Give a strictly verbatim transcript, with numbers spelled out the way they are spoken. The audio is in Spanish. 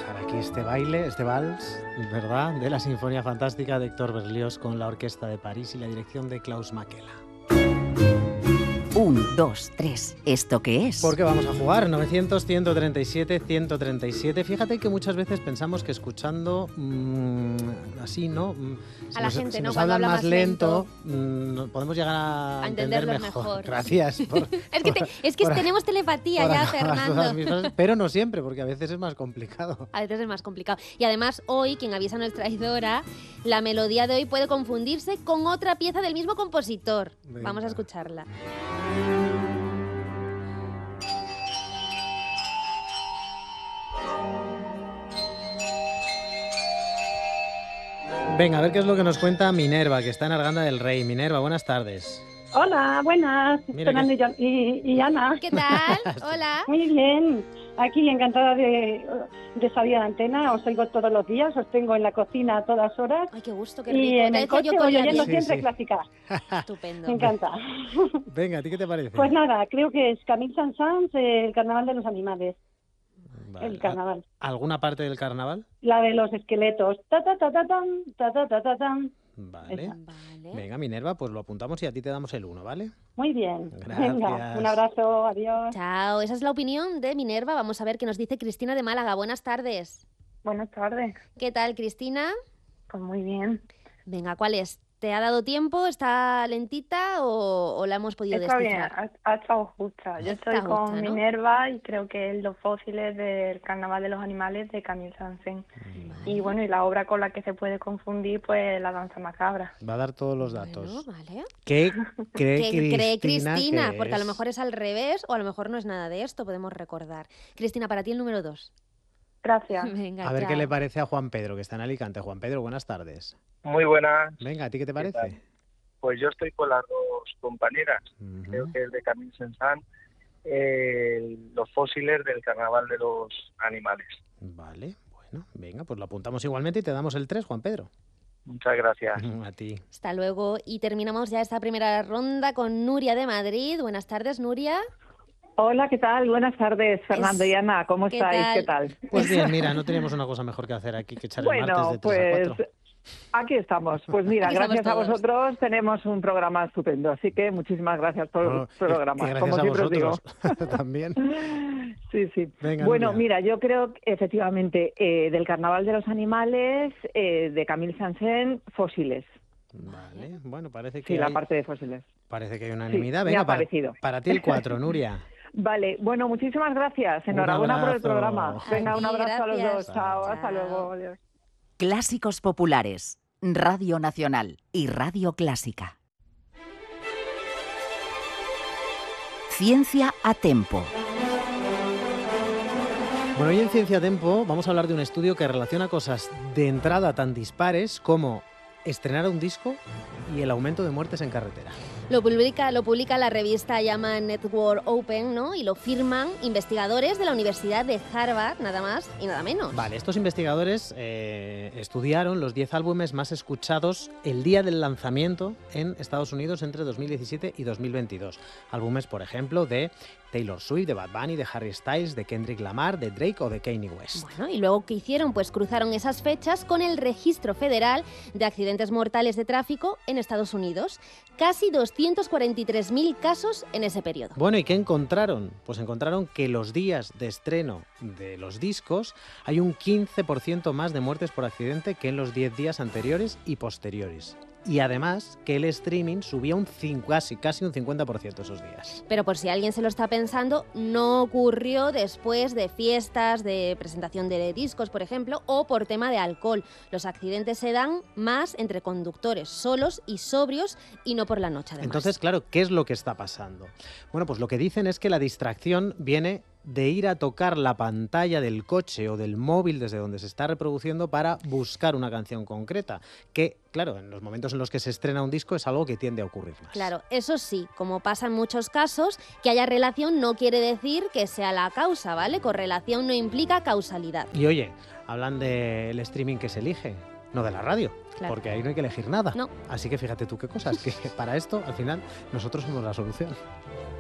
dejar aquí este baile, este vals, ¿verdad?, de la Sinfonía Fantástica de Héctor Berlioz con la Orquesta de París y la dirección de Klaus Makela. Un, dos, tres. ¿Esto qué es? Porque vamos a jugar novecientos, ciento treinta y siete, ciento treinta y siete. Fíjate que muchas veces pensamos que escuchando mmm, así, ¿no? Si a la nos, gente, si ¿no? nos Cuando hablan habla más más lento, lento mmm, podemos llegar a, a entender entenderlos mejor. mejor. Gracias. Por, es que, te, es que por, tenemos telepatía por ya, acabar Fernando. todas mis frases, pero no siempre, porque a veces es más complicado. A veces es más complicado. Y además, hoy, quien avisa no es traidora, la melodía de hoy puede confundirse con otra pieza del mismo compositor. Venga. Vamos a escucharla. Venga, a ver qué es lo que nos cuenta Minerva, que está en Arganda del Rey. Minerva, buenas tardes. Hola, buenas, Mira Fernando que... y, y, y Ana. ¿Qué tal? Hola. Muy bien, aquí encantada de, de salir a la antena, os oigo todos los días, os tengo en la cocina a todas horas. Ay, qué gusto, qué rico. Y en Te el decía coche yo voy que oyendo Sí, siempre sí. clásica. Estupendo. Me encanta. Venga, ¿a ti qué te parece? Pues nada, creo que es Camille Saint-Saëns, eh, el carnaval de los animales. Vale. El carnaval. ¿Alguna parte del carnaval? La de los esqueletos. Ta ta ta ta tan, ta ta ta ta tan. Vale. Esa. Vale. Venga, Minerva, pues lo apuntamos y a ti te damos el uno, ¿vale? Muy bien. Gracias. Venga, un abrazo, adiós. Chao, esa es la opinión de Minerva. Vamos a ver qué nos dice Cristina de Málaga. Buenas tardes. Buenas tardes. ¿Qué tal, Cristina? Pues muy bien. Venga, ¿cuál es? ¿Te ha dado tiempo? ¿Está lentita o, o la hemos podido Está bien, descifrar? ha, ha estado justa. Yo Está estoy con justa, ¿no? Minerva y creo que es Los fósiles del Carnaval de los Animales de Camille Saint-Saëns. Y bueno, y la obra con la que se puede confundir, pues La danza macabra. Va a dar todos los datos. Bueno, vale. ¿Qué cree ¿Qué Cristina? cree Cristina? que Porque a lo es? mejor es al revés o a lo mejor no es nada de esto, podemos recordar. Cristina, para ti el número dos. Gracias. Venga, A ver chao. qué le parece a Juan Pedro, que está en Alicante. Juan Pedro, buenas tardes. Muy buenas. Venga, ¿a ti qué te ¿Qué parece? tal? Pues yo estoy con las dos compañeras. Ujú. Creo que es de Camille Saint-Saëns, eh, los fósiles del Carnaval de los Animales. Vale, bueno, venga, pues lo apuntamos igualmente y te damos el tres, Juan Pedro. Muchas gracias. A ti. Hasta luego. Y terminamos ya esta primera ronda con Nuria de Madrid. Buenas tardes, Nuria. Hola, ¿qué tal? Buenas tardes, Fernando Es- y Ana. ¿Cómo ¿qué estáis? tal? ¿Qué tal? Pues bien, mira, no teníamos una cosa mejor que hacer aquí que echar el martes Bueno, de tres a pues cuatro. aquí estamos. Pues mira, Aquí estamos gracias a todos. vosotros tenemos un programa estupendo. Así que muchísimas gracias por Bueno, el y- programa. y gracias como a siempre os digo. vosotros también. Sí, sí. Venga, Bueno, Nuria. mira, yo creo que efectivamente eh, del Carnaval de los Animales, eh, de Camille Saint-Saëns, fósiles. Vale, bueno, parece que Sí, la hay, parte de fósiles. parece que hay Sí, unanimidad. me Venga, ha para, parecido. para ti el cuatro, Nuria. Vale, bueno, muchísimas gracias. Un Enhorabuena por el abrazo. programa. Venga, A un ti, abrazo a los gracias. dos. Chao, hasta Chao. luego. Adiós. Clásicos populares. Radio Nacional y Radio Clásica. Ciencia a tempo. Bueno, hoy en Ciencia Tempo vamos a hablar de un estudio que relaciona cosas de entrada tan dispares como estrenar un disco y el aumento de muertes en carretera. Lo publica, lo publica la revista llama Network Open, ¿no? Y lo firman investigadores de la Universidad de Harvard, nada más y nada menos. Vale, estos investigadores eh, estudiaron los diez álbumes más escuchados el día del lanzamiento en Estados Unidos entre dos mil diecisiete y dos mil veintidós. Álbumes, por ejemplo, de Taylor Swift, de Bad Bunny, de Harry Styles, de Kendrick Lamar, de Drake o de Kanye West. Bueno, y luego, ¿qué hicieron? Pues cruzaron esas fechas con el Registro Federal de Accidentes Mortales de Tráfico en Estados Unidos. Casi doscientos cuarenta y tres mil casos en ese periodo. Bueno, ¿y qué encontraron? Pues encontraron que los días de estreno de los discos hay un quince por ciento más de muertes por accidente que en los diez días anteriores y posteriores. Y además que el streaming subía un cinco, casi, casi un cincuenta por ciento esos días. Pero por si alguien se lo está pensando, no ocurrió después de fiestas, de presentación de discos, por ejemplo, o por tema de alcohol. Los accidentes se dan más entre conductores solos y sobrios y no por la noche, además. Entonces, claro, ¿qué es lo que está pasando? Bueno, pues lo que dicen es que la distracción viene de ir a tocar la pantalla del coche o del móvil desde donde se está reproduciendo para buscar una canción concreta, que, claro, en los momentos en los que se estrena un disco es algo que tiende a ocurrir más. Claro, eso sí, como pasa en muchos casos, que haya relación no quiere decir que sea la causa, ¿vale? Correlación no implica causalidad. Y oye, hablan del streaming que se elige, no de la radio, Claro. porque ahí no hay que elegir nada. No. Así que fíjate tú qué cosas, que para esto, al final, nosotros somos la solución.